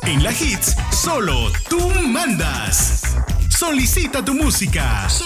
En la Hits, solo tú mandas. Solicita tu música.